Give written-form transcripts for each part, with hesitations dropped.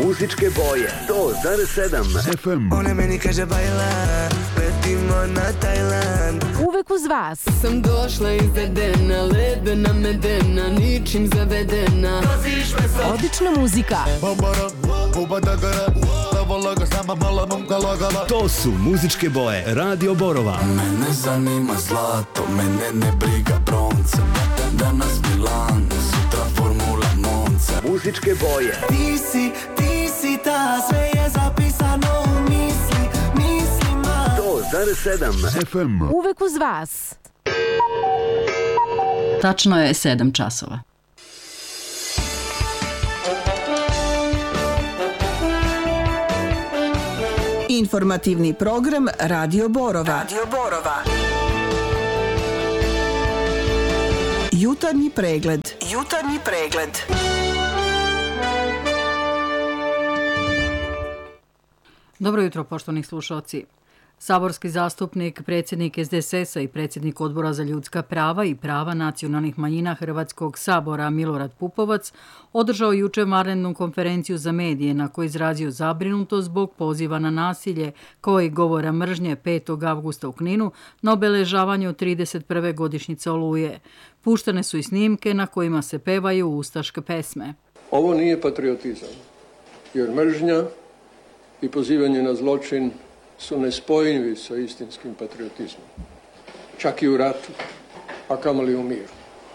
Muzičke boje 100,7 FM. Ona meni kaže bajla, letimo na Tajland. Uvek uz vas. Sam došla izvedena, ledena, medena, ničim zavedena. Odlična muzika. To su muzičke boje Radio Borova. Mene zanima zlato, mene ne briga bronce. Danas Milan, sutra Formula Monza. Muzičke boje. Ti si ta, sve je zapisano u mislima. 100,7 FM. Uvek uz vas. Tačno je 7 časova. Informativni program Radio Borova. Jutarnji pregled. Dobro jutro, poštovani slušalci. Saborski zastupnik, predsjednik SDSS-a i predsjednik Odbora za ljudska prava i prava nacionalnih manjina Hrvatskog sabora Milorad Pupovac održao jučer vanrednu konferenciju za medije na kojoj izrazio zabrinutost zbog poziva na nasilje kao i govora mržnje 5. avgusta u Kninu na obeležavanju 31. godišnjice Oluje. Puštene su i snimke na kojima se pevaju ustaške pesme. Ovo nije patriotizam, jer mržnja i pozivanje na zločin su nespojivi sa istinskim patriotizmom. Čak i u ratu, a kamoli u miru.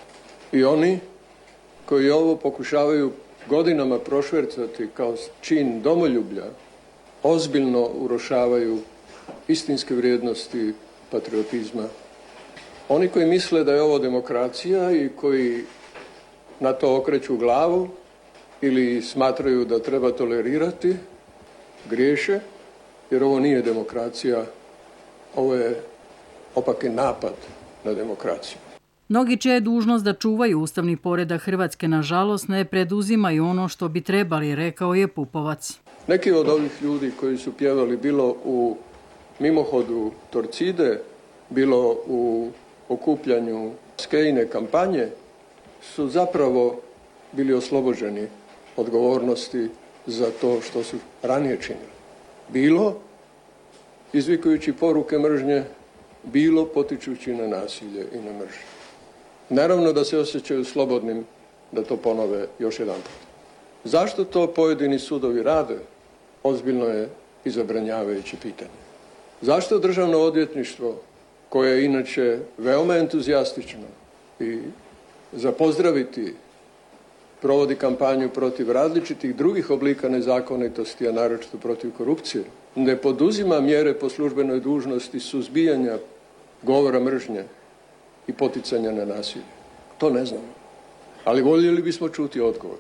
I oni koji ovo pokušavaju godinama prošvercati kao čin domoljublja, ozbiljno urušavaju istinske vrijednosti patriotizma. Oni koji misle da je ovo demokracija i koji na to okreću glavu ili smatraju da treba tolerirati, griješe, jer ovo nije demokracija, ovo je opaki napad na demokraciju. Mnogi čija je dužnost da čuvaju ustavni poredak Hrvatske, nažalost, ne preduzimaju ono što bi trebali, rekao je Pupovac. Neki od ovih ljudi koji su pjevali bilo u mimohodu Torcide, bilo u okupljanju skejne kampanje, su zapravo bili oslobođeni odgovornosti za to što su ranije činili. Bilo izvikujući poruke mržnje, bilo potičući na nasilje i na mržnju. Naravno da se osjećaju slobodnim da to ponove još jedan put. Zašto to pojedini sudovi rade? Ozbiljno je i zabranjavajuće pitanje. Zašto Državno odvjetništvo, koje je inače veoma entuzijastično i za pozdraviti, provodi kampanju protiv različitih drugih oblika nezakonitosti, a naročito protiv korupcije, ne poduzima mjere po službenoj dužnosti suzbijanja govora mržnje i poticanja na nasilje? To ne znamo. Ali voljeli bismo čuti odgovor.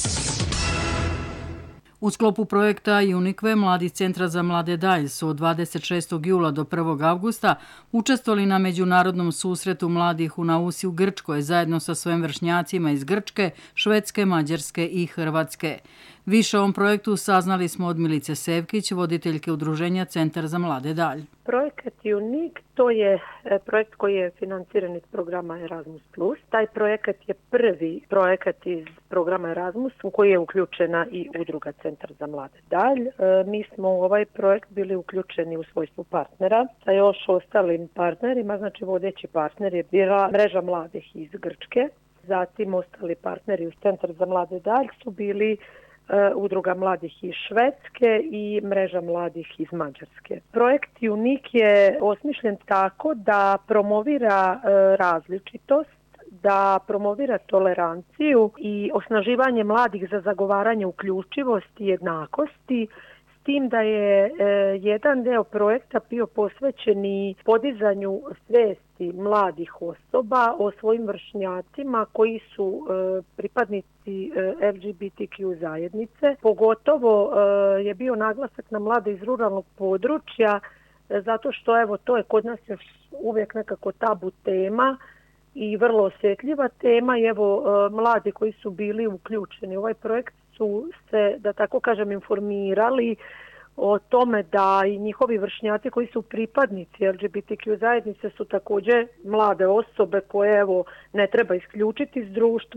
U sklopu projekta UNICVE mladi Centra za mlade Dalj su od 26. jula do 1. avgusta učestvovali na međunarodnom susretu mladih u Nausi u Grčkoj zajedno sa svojim vršnjacima iz Grčke, Švedske, Mađarske i Hrvatske. Više o ovom projektu saznali smo od Milice Sevkić, voditeljke udruženja Centar za mlade Dalj. Projekat UNIC, to je projekt koji je financiran iz programa Erasmus+. Taj projekat je prvi projekat iz programa Erasmus u koji je uključena i udruga Centar za mlade Dalj. Mi smo u ovaj projekt bili uključeni u svojstvu partnera sa još ostalim partnerima, znači vodeći partner je bila Mreža mladih iz Grčke. Zatim ostali partneri uz Centar za mlade Dalj su bili udruga mladih iz Švedske i mreža mladih iz Mađarske. Projekt UNIC je osmišljen tako da promovira različitost, da promovira toleranciju i osnaživanje mladih za zagovaranje uključivosti i jednakosti, s tim da je jedan deo projekta bio posvećen i podizanju svesti mladih osoba o svojim vršnjacima koji su pripadnici LGBTQ zajednice. Pogotovo je bio naglasak na mlade iz ruralnog područja, zato što evo to je kod nas još uvijek nekako tabu tema i vrlo osjetljiva tema i evo mladi koji su bili uključeni u ovaj projekt su se, da tako kažem, informirali o tome da i njihovi vršnjaci koji su pripadnici LGBTQ zajednice su također mlade osobe koje evo ne treba isključiti iz društva.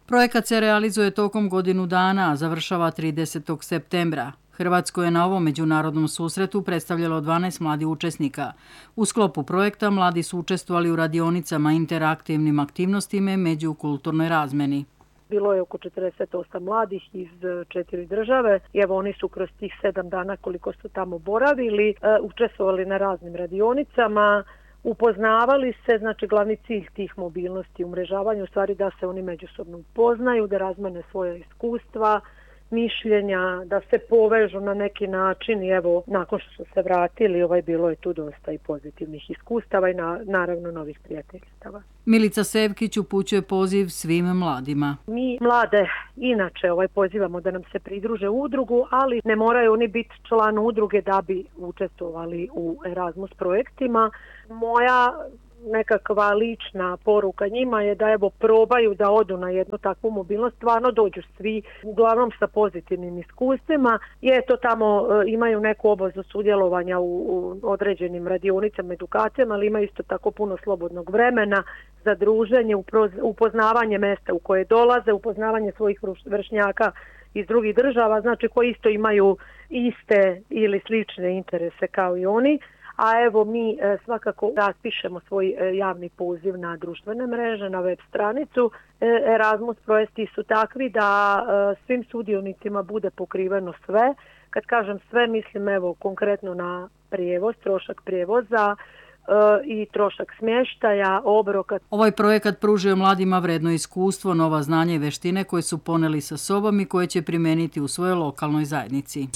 Projekat se realizuje tokom godinu dana, a završava 30. septembra. Hrvatsko je na ovom međunarodnom susretu predstavljalo 12 mladih učesnika. U sklopu projekta mladi su učestvovali u radionicama, interaktivnim aktivnostima i međukulturnoj razmeni. Bilo je oko 48 mladih iz 4 države i evo oni su kroz tih 7 dana koliko su tamo boravili, učestvovali na raznim radionicama, upoznavali se, znači glavni cilj tih mobilnosti umrežavanja u stvari da se oni međusobno upoznaju, da razmene svoje iskustva, mišljenja, da se povežu na neki način i evo nakon što su se vratili bilo je tu dosta i pozitivnih iskustava i naravno novih prijateljstava. Milica Sevkić upućuje poziv svim mladima. Mi mlade inače pozivamo da nam se pridruže u udrugu, ali ne moraju oni biti član udruge da bi učestvovali u Erasmus projektima. Moja nekakva lična poruka njima je da probaju da odu na jednu takvu mobilnost, stvarno dođu svi, uglavnom sa pozitivnim iskustvima, tamo imaju neku obavezu sudjelovanja u određenim radionicama, edukacijama, ali ima isto tako puno slobodnog vremena za druženje, upoznavanje mesta u koje dolaze, upoznavanje svojih vršnjaka iz drugih država, znači koji isto imaju iste ili slične interese kao i oni. A evo mi svakako raspišemo svoj javni poziv na društvene mreže, na web stranicu. Erasmus projekti su takvi da svim sudionicima bude pokriveno sve. Kad kažem sve, mislim konkretno na prijevoz, trošak prijevoza i trošak smještaja, obroka. Ovaj projekat pružuje mladima vredno iskustvo, nova znanja i veštine koje su poneli sa sobom i koje će primijeniti u svojoj lokalnoj zajednici.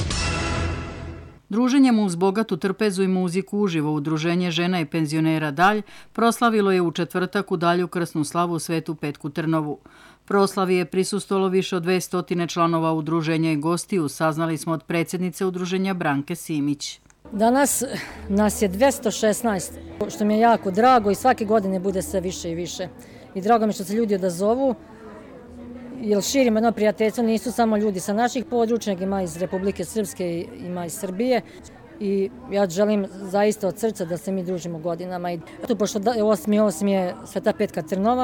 Druženjem uz bogatu trpezu i muziku uživo Udruženje žena i penzionera Dalj proslavilo je u četvrtak u Dalju krsnu slavu Svetu Petku Trnovu. Proslavi je prisustvovalo više od 200 članova udruženja i gostiju, saznali smo od predsjednice udruženja Branke Simić. Danas nas je 216, što mi je jako drago i svake godine bude sve više i više. I drago mi što se ljudi odazovu, jer širimo jedno prijateljstvo, nisu samo ljudi sa naših područja, ima iz Republike Srpske, ima iz Srbije. I ja želim zaista od srca da se mi družimo godinama. I pošto 8.8. je Sveta Petka Trnova,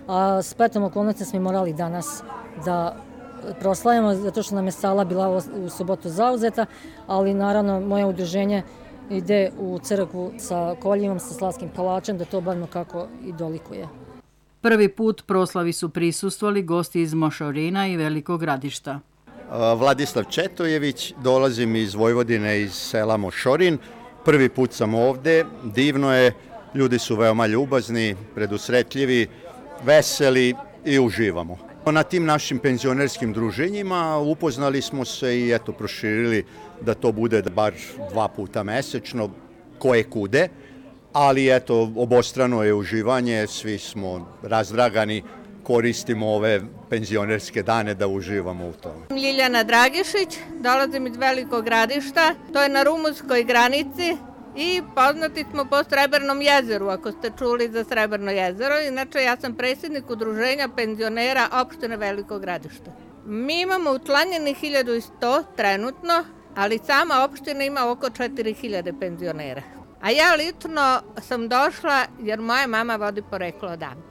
a spletom okolnosti smo morali danas da proslavimo, zato što nam je sala bila u subotu zauzeta, ali naravno moje udruženje ide u crkvu sa koljivom, sa slavskim kolačem, da to obavimo kako i dolikuje. Prvi put proslavi su prisustvovali gosti iz Mošorina i Velikog Gradišta. Vladislav Četojević, dolazim iz Vojvodine, iz sela Mošorin. Prvi put sam ovde, divno je, ljudi su veoma ljubazni, predusretljivi, veseli i uživamo. Na tim našim penzionerskim druženjima upoznali smo se i proširili da to bude bar 2 puta mesečno, koje kude. Ali obostrano je uživanje, svi smo razdragani, koristimo ove penzionerske dane da uživamo u tome. Ljiljana Dragišić, dolazim iz Velikog Gradišta, to je na rumunskoj granici i poznati smo po Srebrnom jezeru, ako ste čuli za Srebrno jezero. Inače, ja sam predsjednik udruženja penzionera opštine Velikog Gradišta. Mi imamo učlanjenih 1100 trenutno, ali sama opština ima oko 4000 penzionera. A ja lično sam došla jer moja mama vodi poreklo odavde,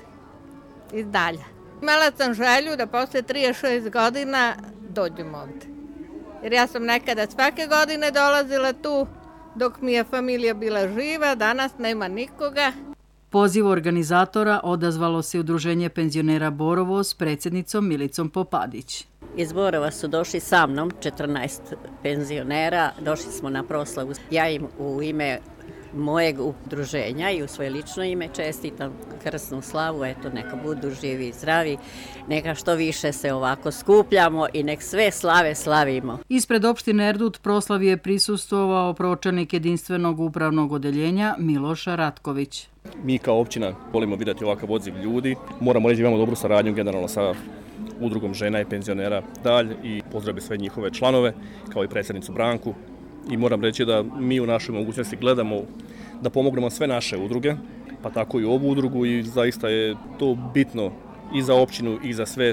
iz Dalja. Imala sam želju da posle 36 godina dođem ovde. Jer ja sam nekada svake godine dolazila tu dok mi je familija bila živa, danas nema nikoga. Poziv organizatora odazvalo se Udruženje penzionera Borovo s predsjednicom Milicom Popadić. Iz Borova su došli sa mnom 14 penzionera, došli smo na proslavu. Ja im u ime mojeg udruženja i u svoje lično ime čestitam krsnu slavu, neka budu živi i zdravi, neka što više se ovako skupljamo i nek sve slave slavimo. Ispred opštine Erdut proslavi je prisustvovao pročelnik jedinstvenog upravnog odeljenja Miloš Ratković. Mi kao općina volimo vidjeti ovakav odziv ljudi, moramo reći da imamo dobru saradnju generalno sa udrugom žena i penzionera Dalj i pozdravim sve njihove članove kao i predsjednicu Branku. I moram reći da mi u našoj mogućnosti gledamo da pomognemo sve naše udruge, pa tako i ovu udrugu i zaista je to bitno i za općinu i za sve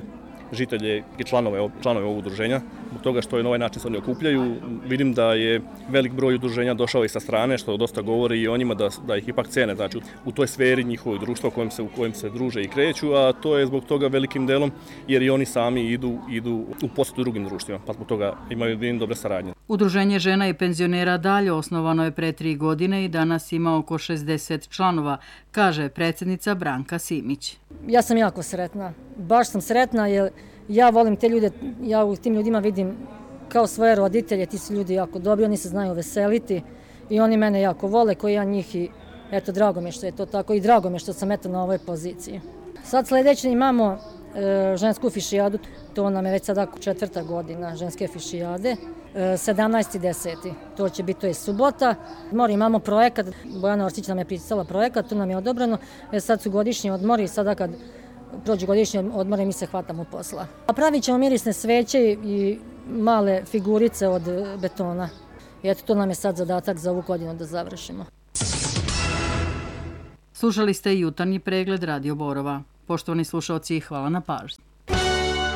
žitelje i članove ovog udruženja. Zbog toga što je na ovaj način se oni okupljaju, vidim da je velik broj udruženja došao i sa strane, što dosta govori i o njima da ih ipak cene, znači u toj sferi njihovog društva u kojem se druže i kreću, a to je zbog toga velikim delom jer i oni sami idu u posjetu drugim društvima, pa zbog toga imaju dobre saradnje. Udruženje žena i penzionera Dalje osnovano je pre 3 godine i danas ima oko 60 članova, kaže predsjednica Branka Simić. Ja sam jako sretna, baš sam sretna jer ja volim te ljude, ja u tim ljudima vidim kao svoje roditelje, ti su ljudi jako dobri, oni se znaju veseliti i oni mene jako vole, koji ja njih i eto, drago mi je što je to tako i drago mi je što sam eto na ovoj poziciji. Sad sljedeće imamo žensku fišijadu, to nam je već sada 4. godina ženske fišijade, 17.10. To će biti, to je subota. Imamo projekat, Bojana Orsić nam je pisala projekat, to nam je odobreno, sad su godišnji odmori, sada kad prođu godišnji odmori mi se hvatamo posla. Pravit ćemo mirisne sveće i male figurice od betona. I eto, to nam je sad zadatak za ovu godinu da završimo. Slušali ste i jutarnji pregled Radio Borova. Poštovani slušaoci, hvala na pažnji.